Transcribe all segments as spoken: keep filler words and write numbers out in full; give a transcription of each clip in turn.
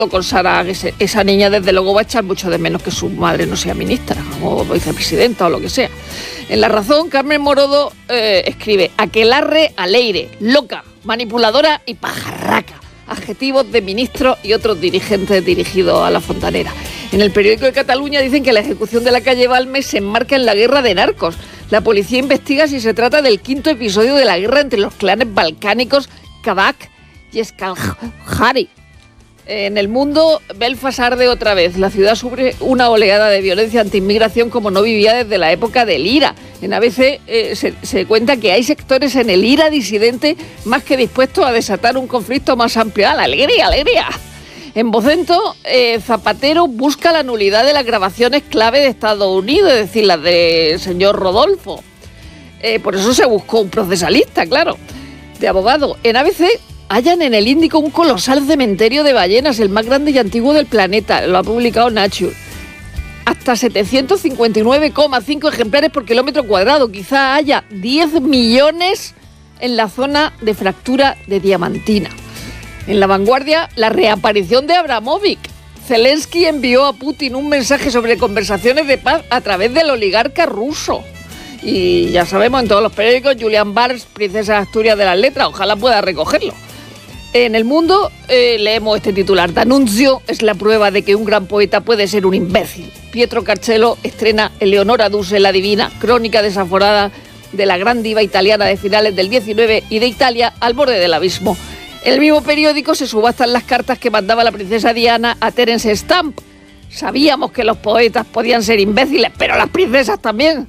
con Sara, ese, esa niña desde luego va a echar mucho de menos que su madre no sea ministra o vicepresidenta o lo que sea. En La Razón, Carmen Morodo eh, escribe: aquelarre aleire, loca, manipuladora y pajarraca. Adjetivos de ministros y otros dirigentes dirigidos a la fontanera. En el periódico de Cataluña dicen que la ejecución de la calle Balmes se enmarca en la guerra de narcos. La policía investiga si se trata del quinto episodio de la guerra entre los clanes balcánicos Kabak y Escaljari. En El Mundo, Belfast arde otra vez. La ciudad sufre una oleada de violencia antiinmigración como no vivía desde la época del IRA. En A B C eh, se, se cuenta que hay sectores en el IRA disidente más que dispuestos a desatar un conflicto más amplio. ¡Ah, la alegría, alegría! En Vocento, eh, Zapatero busca la nulidad de las grabaciones clave de Estados Unidos, es decir, las del señor Rodolfo. Eh, por eso se buscó un procesalista, claro, de abogado. En A B C, hallan en el Índico un colosal cementerio de ballenas, el más grande y antiguo del planeta. Lo ha publicado Nature. Hasta setecientos cincuenta y nueve coma cinco ejemplares por kilómetro cuadrado. Quizá haya diez millones en la zona de fractura de Diamantina. En La Vanguardia, la reaparición de Abramovich. Zelensky envió a Putin un mensaje sobre conversaciones de paz a través del oligarca ruso. Y ya sabemos en todos los periódicos, Julian Barnes, princesa de Asturias de las letras, ojalá pueda recogerlo. En El Mundo eh, leemos este titular: D'Annunzio es la prueba de que un gran poeta puede ser un imbécil. Pietro Carcello estrena Eleonora Duse, la divina, crónica desaforada de la gran diva italiana de finales del diecinueve y de Italia al borde del abismo. En el mismo periódico se subastan las cartas que mandaba la princesa Diana a Terence Stamp. Sabíamos que los poetas podían ser imbéciles, pero las princesas también.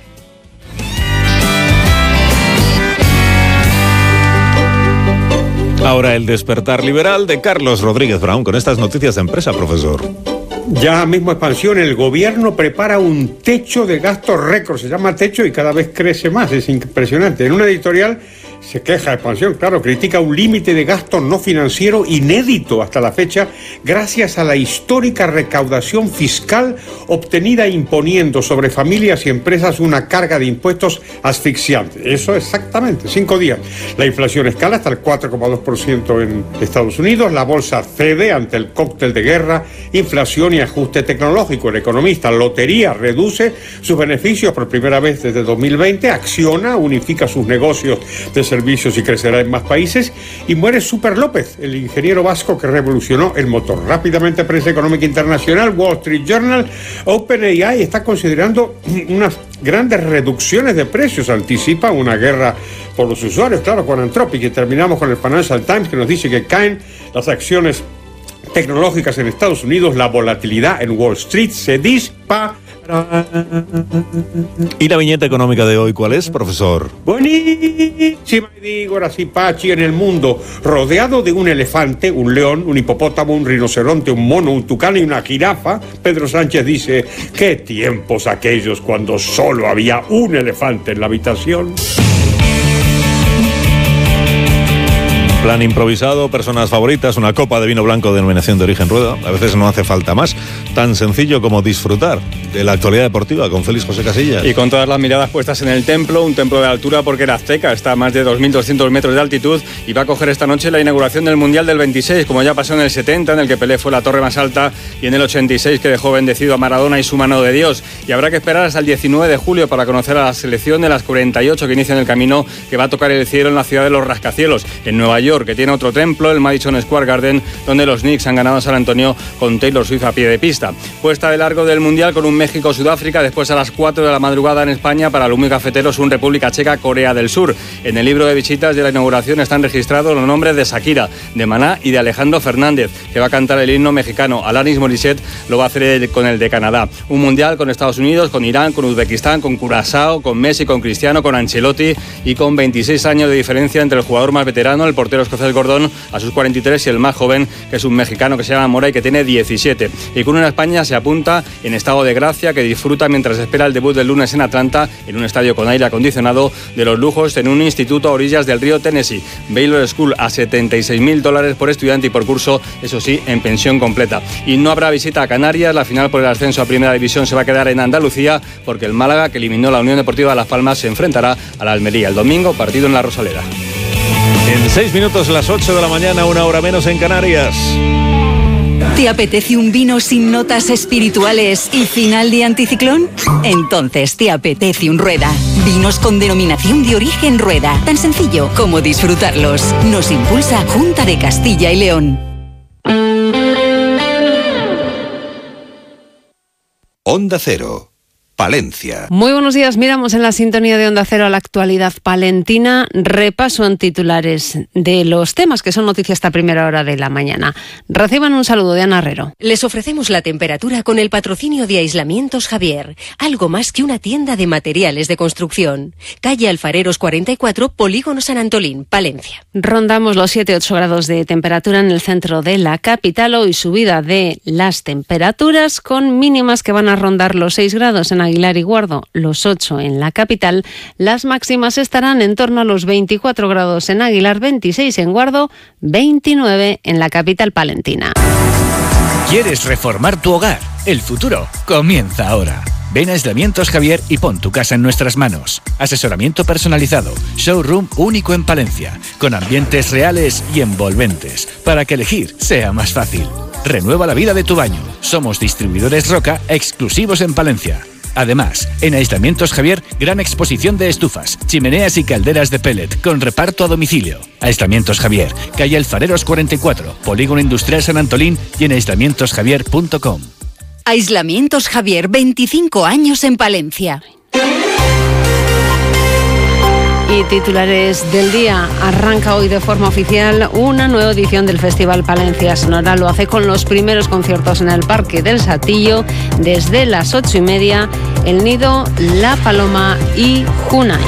Ahora el despertar liberal de Carlos Rodríguez Brown con estas noticias de empresa, profesor. Ya mismo expansión, el gobierno prepara un techo de gastos récord, se llama techo y cada vez crece más, es impresionante. En una editorial se queja de expansión, claro, critica un límite de gasto no financiero inédito hasta la fecha gracias a la histórica recaudación fiscal obtenida imponiendo sobre familias y empresas una carga de impuestos asfixiante. Eso exactamente, cinco días. La inflación escala hasta el cuatro coma dos por ciento en Estados Unidos, la bolsa cede ante el cóctel de guerra, inflación y ajuste tecnológico. El economista Lotería reduce sus beneficios por primera vez desde dos mil veinte, Acciona unifica sus negocios de servicios y crecerá en más países, y muere Super López, el ingeniero vasco que revolucionó el motor. Rápidamente, prensa económica internacional, Wall Street Journal, OpenAI está considerando unas grandes reducciones de precios, anticipa una guerra por los usuarios, claro, con Anthropic. Y terminamos con el Financial Times, que nos dice que caen las acciones tecnológicas en Estados Unidos, la volatilidad en Wall Street se dispara. ¿Y la viñeta económica de hoy cuál es, profesor? Buenísima, digo, ahora sí, Pachi. En el mundo, rodeado de un elefante, un león, un hipopótamo, un rinoceronte, un mono, un tucán y una jirafa, Pedro Sánchez dice: ¿qué tiempos aquellos cuando solo había un elefante en la habitación? Plan improvisado, personas favoritas, una copa de vino blanco de denominación de origen Rueda. A veces no hace falta más. Tan sencillo como disfrutar de la actualidad deportiva con Félix José Casillas. Y con todas las miradas puestas en el templo, un templo de altura porque era azteca, está a más de dos mil doscientos metros de altitud y va a coger esta noche la inauguración del Mundial del veintiséis, como ya pasó en el setenta, en el que Pelé fue la torre más alta, y en el ochenta y seis, que dejó bendecido a Maradona y su mano de Dios. Y habrá que esperar hasta el diecinueve de julio para conocer a la selección de las cuarenta y ocho que inician el camino que va a tocar el cielo en la ciudad de los rascacielos, en Nueva York, que tiene otro templo, el Madison Square Garden, donde los Knicks han ganado a San Antonio con Taylor Swift a pie de pista. Puesta de largo del Mundial con un México-Sudáfrica, después a las cuatro de la madrugada en España para los muy cafeteros un República Checa, Corea del Sur. En el libro de visitas de la inauguración están registrados los nombres de Shakira, de Maná y de Alejandro Fernández, que va a cantar el himno mexicano. Alanis Morissette lo va a hacer con el de Canadá. Un Mundial con Estados Unidos, con Irán, con Uzbekistán, con Curazao, con Messi, con Cristiano, con Ancelotti y con veintiséis años de diferencia entre el jugador más veterano, el portero escocés Gordon, a sus cuarenta y tres, y el más joven, que es un mexicano que se llama Mora y que tiene diecisiete. Y con una España se apunta en estado de gracia, que disfruta mientras espera el debut del lunes en Atlanta, en un estadio con aire acondicionado, de los lujos en un instituto a orillas del río Tennessee. Baylor School a setenta y seis mil dólares por estudiante y por curso, eso sí, en pensión completa. Y no habrá visita a Canarias, la final por el ascenso a Primera División se va a quedar en Andalucía, porque el Málaga, que eliminó a la Unión Deportiva Las Palmas, se enfrentará a la Almería el domingo, partido en la En seis minutos, las ocho de la mañana, una hora menos en Canarias. ¿Te apetece un vino sin notas espirituales y final de anticiclón? Entonces te apetece un Rueda. Vinos con denominación de origen Rueda. Tan sencillo como disfrutarlos. Nos impulsa Junta de Castilla y León. Onda Cero, Palencia. Muy buenos días, miramos en la sintonía de Onda Cero a la actualidad palentina. Repaso en titulares de los temas que son noticia esta primera hora de la mañana. Reciban un saludo de Ana Herrero. Les ofrecemos la temperatura con el patrocinio de Aislamientos Javier, algo más que una tienda de materiales de construcción. Calle Alfareros cuarenta y cuatro, Polígono San Antolín, Palencia. Rondamos los siete a ocho grados de temperatura en el centro de la capital. Hoy subida de las temperaturas con mínimas que van a rondar los seis grados en Aguilar y Guardo, los ocho en la capital. Las máximas estarán en torno a los veinticuatro grados en Aguilar, veintiséis en Guardo, veintinueve en la capital palentina. ¿Quieres reformar tu hogar? El futuro comienza ahora. Ven a Aislamientos Javier y pon tu casa en nuestras manos. Asesoramiento personalizado, showroom único en Palencia, con ambientes reales y envolventes, para que elegir sea más fácil. Renueva la vida de tu baño. Somos distribuidores Roca exclusivos en Palencia. Además, en Aislamientos Javier, gran exposición de estufas, chimeneas y calderas de pellet con reparto a domicilio. Aislamientos Javier, calle Alfareros cuarenta y cuatro, Polígono Industrial San Antolín y en aislamientos javier punto com. Aislamientos Javier, veinticinco años en Palencia. Y titulares del día. Arranca hoy de forma oficial una nueva edición del Festival Palencia Sonora. Lo hace con los primeros conciertos en el Parque del Saltillo desde las ocho y media, El Nido, La Paloma y Junay.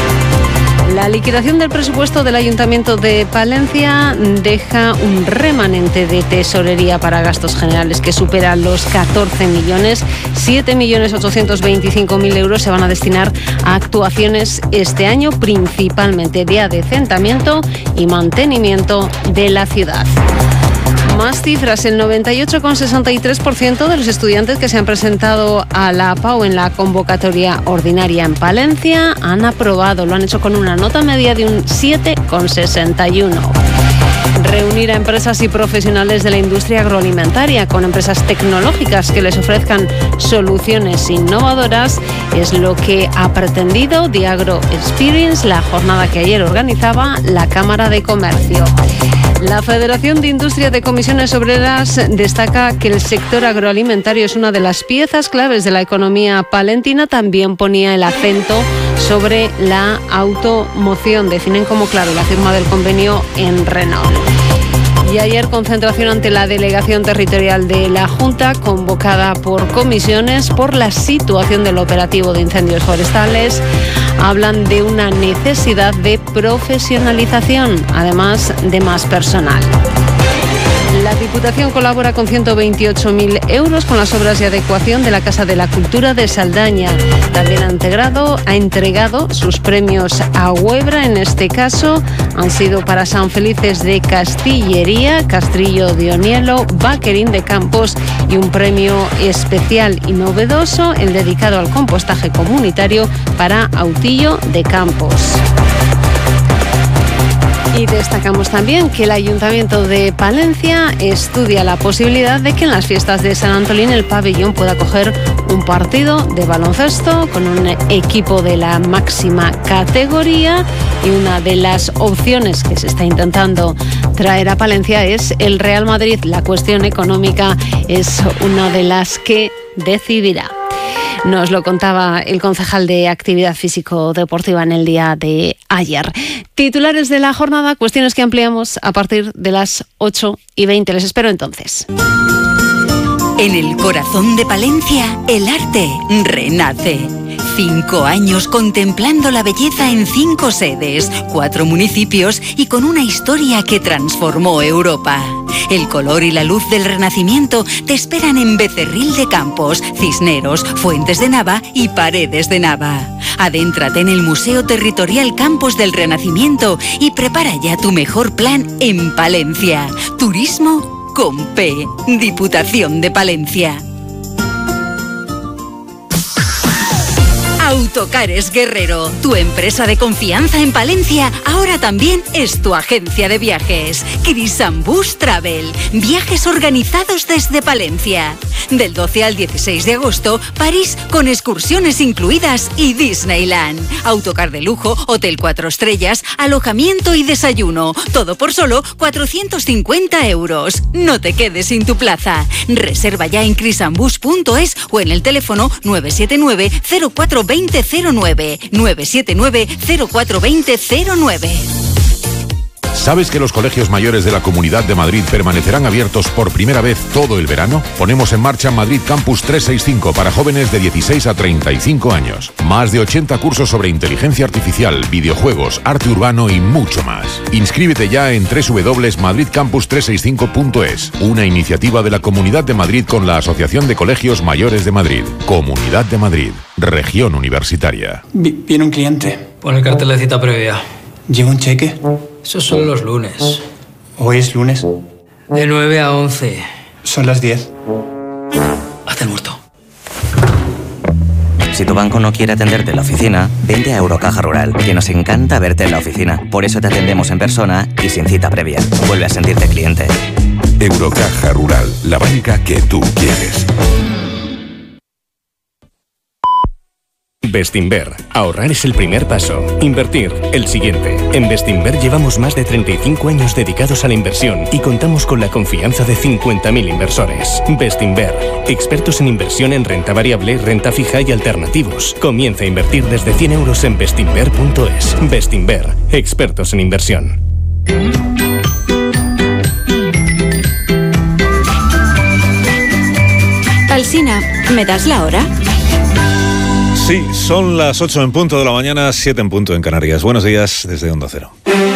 La liquidación del presupuesto del Ayuntamiento de Palencia deja un remanente de tesorería para gastos generales que supera los catorce millones. siete millones ochocientos veinticinco mil euros se van a destinar a actuaciones este año, principalmente de adecentamiento y mantenimiento de la ciudad. Más cifras, el noventa y ocho coma sesenta y tres por ciento de los estudiantes que se han presentado a la A P A U en la convocatoria ordinaria en Palencia han aprobado, lo han hecho con una nota media de un siete coma sesenta y uno. Reunir a empresas y profesionales de la industria agroalimentaria con empresas tecnológicas que les ofrezcan soluciones innovadoras es lo que ha pretendido The Agro Experience, la jornada que ayer organizaba la Cámara de Comercio. La Federación de Industria de Comisiones Obreras destaca que el sector agroalimentario es una de las piezas claves de la economía palentina. También ponía el acento sobre la automoción. Definen como clave la firma del convenio en Renault. Y ayer concentración ante la Delegación Territorial de la Junta, convocada por comisiones por la situación del operativo de incendios forestales. Hablan de una necesidad de profesionalización, además de más personal. La Diputación colabora con ciento veintiocho mil euros con las obras de adecuación de la Casa de la Cultura de Saldaña. También ha entregado, ha entregado sus premios a Huebra. En este caso han sido para San Felices de Castillería, Castrillo de Onielo, Vaquerín de Campos y un premio especial y novedoso, el dedicado al compostaje comunitario para Autillo de Campos. Y destacamos también que el Ayuntamiento de Palencia estudia la posibilidad de que en las fiestas de San Antolín el pabellón pueda acoger un partido de baloncesto con un equipo de la máxima categoría, y una de las opciones que se está intentando traer a Palencia es el Real Madrid. La cuestión económica es una de las que decidirá. Nos lo contaba el concejal de Actividad Físico-Deportiva en el día de ayer. Titulares de la jornada, cuestiones que ampliamos a partir de las ocho y veinte. Les espero entonces. En el corazón de Palencia, el arte renace. Cinco años contemplando la belleza en cinco sedes, cuatro municipios y con una historia que transformó Europa. El color y la luz del Renacimiento te esperan en Becerril de Campos, Cisneros, Fuentes de Nava y Paredes de Nava. Adéntrate en el Museo Territorial Campos del Renacimiento y prepara ya tu mejor plan en Palencia. Turismo con P. Diputación de Palencia. Autocares Guerrero, tu empresa de confianza en Palencia, ahora también es tu agencia de viajes. Crisambus Travel, viajes organizados desde Palencia. Del doce al dieciséis de agosto, París con excursiones incluidas y Disneyland. Autocar de lujo, hotel cuatro estrellas, alojamiento y desayuno. Todo por solo cuatrocientos cincuenta euros. No te quedes sin tu plaza. Reserva ya en crisambus punto es o en el teléfono nueve siete nueve cero cuatro dos cero cero nueve. nueve siete nueve cero cuatro dos cero cero nueve. ¿Sabes que los colegios mayores de la Comunidad de Madrid permanecerán abiertos por primera vez todo el verano? Ponemos en marcha Madrid Campus trescientos sesenta y cinco para jóvenes de dieciséis a treinta y cinco años. Más de ochenta cursos sobre inteligencia artificial, videojuegos, arte urbano y mucho más. Inscríbete ya en doble u doble u doble u punto madrid campus trescientos sesenta y cinco punto es, una iniciativa de la Comunidad de Madrid con la Asociación de Colegios Mayores de Madrid. Comunidad de Madrid, región universitaria. Viene un cliente. Pon el cartel de cita previa. ¿Lleva un cheque? Esos son los lunes. ¿Hoy es lunes? De nueve a once. Son las diez. Haz el muerto. Si tu banco no quiere atenderte en la oficina, vente a Eurocaja Rural, que nos encanta verte en la oficina. Por eso te atendemos en persona y sin cita previa. Vuelve a sentirte cliente. Eurocaja Rural, la banca que tú quieres. Bestinver. Ahorrar es el primer paso. Invertir, el siguiente. En Bestinver llevamos más de treinta y cinco años dedicados a la inversión y contamos con la confianza de cincuenta mil inversores. Bestinver. Expertos en inversión en renta variable, renta fija y alternativos. Comienza a invertir desde cien euros en bestinver punto es. Bestinver. Expertos en inversión. Alsina, ¿me das la hora? Sí, son las ocho en punto de la mañana, siete en punto en Canarias. Buenos días desde Onda Cero.